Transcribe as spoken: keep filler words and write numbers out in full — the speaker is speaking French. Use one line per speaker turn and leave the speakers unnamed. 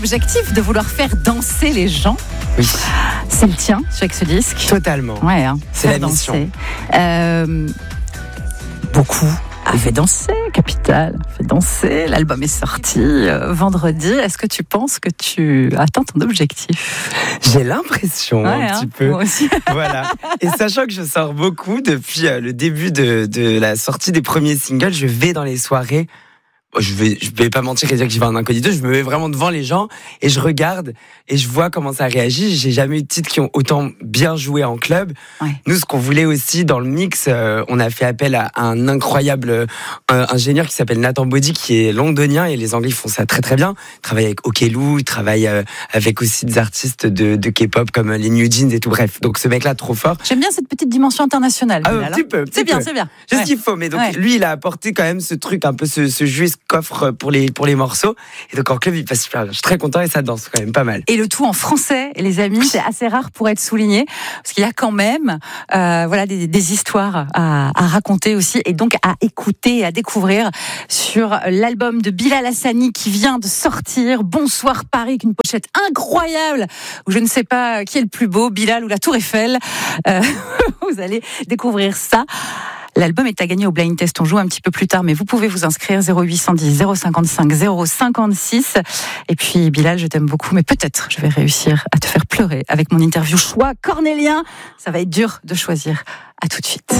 Objectif de vouloir faire danser les gens.
Oui.
C'est le tien avec ce disque.
Totalement.
Ouais, hein,
c'est
faire
la mission.
danser. Euh, beaucoup a fait danser, Capital a fait danser. L'album est sorti euh, vendredi. Est-ce que tu penses que tu atteins ton objectif?
J'ai l'impression
Ouais,
un
hein,
petit peu.
moi aussi.
Voilà. Et sachant que je sors beaucoup depuis euh, le début de, de la sortie des premiers singles, je vais dans les soirées. Je vais, je vais pas mentir et dire que j'y vais en incognito. Je me mets vraiment devant les gens et je regarde et je vois comment ça réagit. J'ai jamais eu de titres qui ont autant bien joué en club.
Ouais.
Nous, ce qu'on voulait aussi dans le mix, euh, on a fait appel à un incroyable euh, ingénieur qui s'appelle Nathan Body, qui est londonien et les Anglais font ça très très bien. Il travaille avec Okelou, il travaille euh, avec aussi des artistes de, de K-pop comme les New Jeans et tout. Bref, donc ce mec-là trop fort.
J'aime bien cette petite dimension internationale.
Ah,
Bilal,
un petit
hein.
peu.
C'est bien, c'est bien.
C'est
Ouais.
ce qu'il faut, mais donc
Ouais.
lui, il a apporté quand même ce truc, un peu ce, ce jus et ce coffre pour les, pour les morceaux. Et donc en club, il passe super bien. Je suis très content et ça danse quand même pas mal.
Et le tout en français, les amis, c'est assez rare pour être souligné, parce qu'il y a quand même euh, voilà, des, des histoires à, à raconter aussi, et donc à écouter et à découvrir sur l'album de Bilal Hassani qui vient de sortir, Bonsoir Paris, avec une pochette incroyable, où je ne sais pas qui est le plus beau, Bilal ou la Tour Eiffel. Euh, vous allez découvrir ça. L'album est à gagner au Blind Test. On joue un petit peu plus tard, mais vous pouvez vous inscrire zéro huit cent dix zéro cinquante-cinq zéro cinquante-six. Et puis, Bilal, je t'aime beaucoup, mais peut-être je vais réussir à te faire pleurer avec mon interview choix cornélien. Ça va être dur de choisir. À tout de suite.